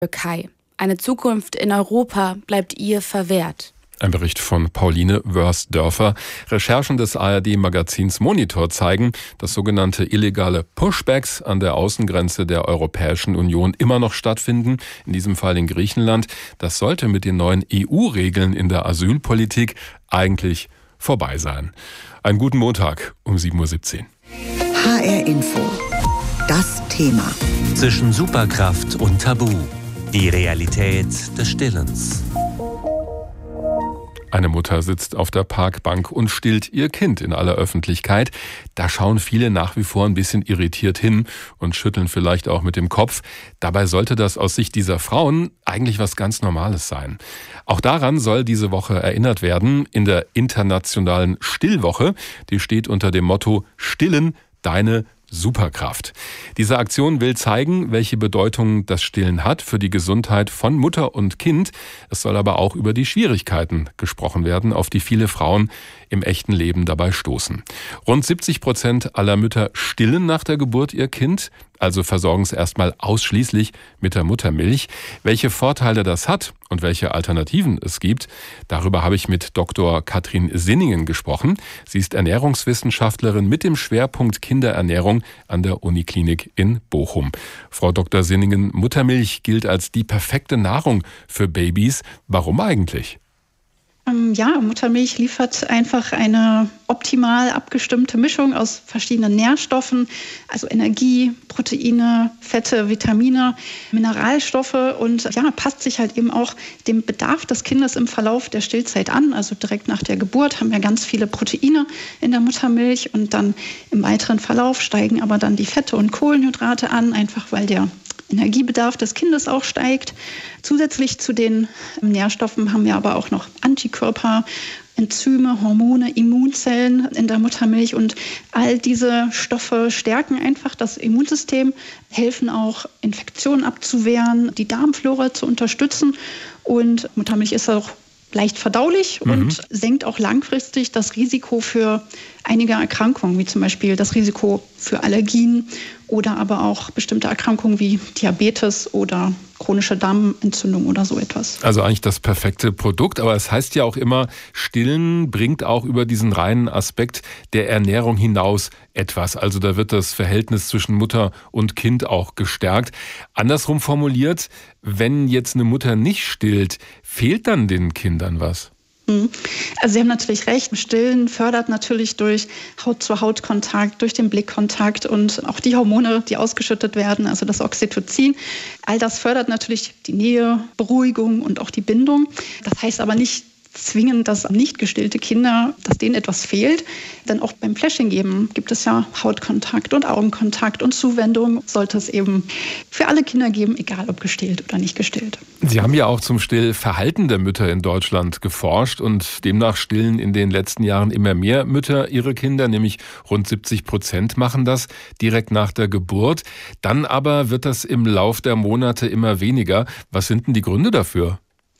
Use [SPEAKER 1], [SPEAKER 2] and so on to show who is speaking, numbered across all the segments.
[SPEAKER 1] Türkei. Eine Zukunft in Europa bleibt ihr verwehrt.
[SPEAKER 2] Ein Bericht von Pauline Wörsdörfer. Recherchen des ARD-Magazins Monitor zeigen, dass sogenannte illegale Pushbacks an der Außengrenze der Europäischen Union immer noch stattfinden, in diesem Fall in Griechenland. Das sollte mit den neuen EU-Regeln in der Asylpolitik eigentlich vorbei sein. Einen guten Montag um 7.17 Uhr.
[SPEAKER 3] HR Info. Das Thema.
[SPEAKER 4] Zwischen Superkraft und Tabu. Die Realität des Stillens.
[SPEAKER 2] Eine Mutter sitzt auf der Parkbank und stillt ihr Kind in aller Öffentlichkeit. Da schauen viele nach wie vor ein bisschen irritiert hin und schütteln vielleicht auch mit dem Kopf. Dabei sollte das aus Sicht dieser Frauen eigentlich was ganz Normales sein. Auch daran soll diese Woche erinnert werden in der internationalen Stillwoche. Die steht unter dem Motto Stillen, deine Superkraft. Diese Aktion will zeigen, welche Bedeutung das Stillen hat für die Gesundheit von Mutter und Kind. Es soll aber auch über die Schwierigkeiten gesprochen werden, auf die viele Frauen im echten Leben dabei stoßen. Rund 70% aller Mütter stillen nach der Geburt ihr Kind, also versorgen es erstmal ausschließlich mit der Muttermilch. Welche Vorteile das hat und welche Alternativen es gibt, darüber habe ich mit Dr. Katrin Sinningen gesprochen. Sie ist Ernährungswissenschaftlerin mit dem Schwerpunkt Kinderernährung an der Uniklinik in Bochum. Frau Dr. Sinningen, Muttermilch gilt als die perfekte Nahrung für Babys. Warum eigentlich?
[SPEAKER 5] Ja, Muttermilch liefert einfach eine optimal abgestimmte Mischung aus verschiedenen Nährstoffen, also Energie, Proteine, Fette, Vitamine, Mineralstoffe und passt sich halt eben auch dem Bedarf des Kindes im Verlauf der Stillzeit an. Also direkt nach der Geburt haben wir ganz viele Proteine in der Muttermilch und dann im weiteren Verlauf steigen aber dann die Fette und Kohlenhydrate an, einfach weil der Energiebedarf des Kindes auch steigt. Zusätzlich zu den Nährstoffen haben wir aber auch noch Antikörper, Enzyme, Hormone, Immunzellen in der Muttermilch und all diese Stoffe stärken einfach das Immunsystem, helfen auch Infektionen abzuwehren, die Darmflora zu unterstützen und Muttermilch ist auch leicht verdaulich und senkt auch langfristig das Risiko für einige Erkrankungen, wie zum Beispiel das Risiko für Allergien oder aber auch bestimmte Erkrankungen wie Diabetes oder chronische Darmentzündung oder so etwas.
[SPEAKER 2] Also eigentlich das perfekte Produkt, aber es heißt ja auch immer, Stillen bringt auch über diesen reinen Aspekt der Ernährung hinaus etwas. Also da wird das Verhältnis zwischen Mutter und Kind auch gestärkt. Andersrum formuliert, wenn jetzt eine Mutter nicht stillt, fehlt dann den Kindern was?
[SPEAKER 5] Also Sie haben natürlich recht, Stillen fördert natürlich durch Haut-zu-Haut-Kontakt, durch den Blickkontakt und auch die Hormone, die ausgeschüttet werden, also das Oxytocin. All das fördert natürlich die Nähe, Beruhigung und auch die Bindung. Das heißt aber nicht zwingend, dass nicht gestillte Kinder, dass denen etwas fehlt. Denn auch beim Fläschchen geben gibt es ja Hautkontakt und Augenkontakt und Zuwendung sollte es eben für alle Kinder geben, egal ob gestillt oder nicht gestillt.
[SPEAKER 2] Sie haben ja auch zum Stillverhalten der Mütter in Deutschland geforscht und demnach stillen in den letzten Jahren immer mehr Mütter ihre Kinder, nämlich rund 70% machen das direkt nach der Geburt. Dann aber wird das im Lauf der Monate immer weniger. Was sind denn die Gründe dafür?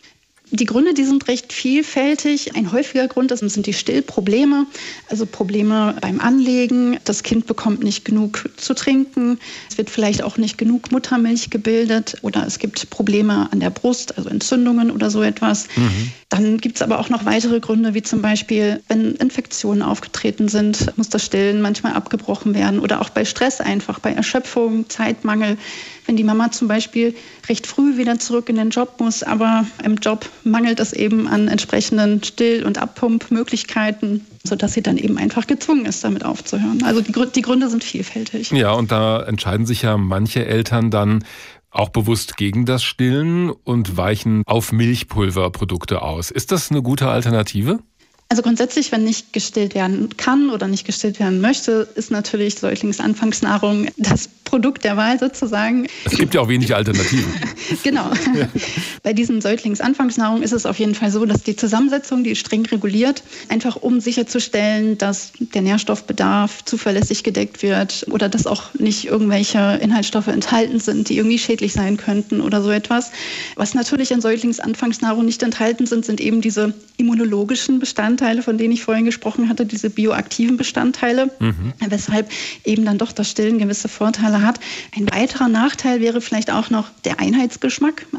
[SPEAKER 5] Die Gründe, die sind recht vielfältig. Ein häufiger Grund sind die Stillprobleme, also Probleme beim Anlegen. Das Kind bekommt nicht genug zu trinken. Es wird vielleicht auch nicht genug Muttermilch gebildet oder es gibt Probleme an der Brust, also Entzündungen oder so etwas. Dann gibt es aber auch noch weitere Gründe, wie zum Beispiel, wenn Infektionen aufgetreten sind, muss das Stillen manchmal abgebrochen werden oder auch bei Stress einfach, bei Erschöpfung, Zeitmangel. Wenn die Mama zum Beispiel recht früh wieder zurück in den Job muss, aber im Job mangelt es eben an entsprechenden Still- und Abpumpmöglichkeiten, sodass sie dann eben einfach gezwungen ist, damit aufzuhören. Also die Gründe sind vielfältig.
[SPEAKER 2] Ja, und da entscheiden sich ja manche Eltern dann auch bewusst gegen das Stillen und weichen auf Milchpulverprodukte aus. Ist das eine gute Alternative?
[SPEAKER 5] Also grundsätzlich, wenn nicht gestillt werden kann oder nicht gestillt werden möchte, ist natürlich Säuglingsanfangsnahrung das Produkt der Wahl sozusagen.
[SPEAKER 2] Es gibt ja auch wenig Alternativen.
[SPEAKER 5] Genau. Ja. Bei diesen Säuglingsanfangsnahrung ist es auf jeden Fall so, dass die Zusammensetzung, die ist streng reguliert, einfach um sicherzustellen, dass der Nährstoffbedarf zuverlässig gedeckt wird oder dass auch nicht irgendwelche Inhaltsstoffe enthalten sind, die irgendwie schädlich sein könnten oder so etwas. Was natürlich in Säuglingsanfangsnahrung nicht enthalten sind, sind eben diese immunologischen Bestandteile, von denen ich vorhin gesprochen hatte, diese bioaktiven Bestandteile, weshalb eben dann doch das Stillen gewisse Vorteile hat. Ein weiterer Nachteil wäre vielleicht auch noch der Einheitsgeschmack.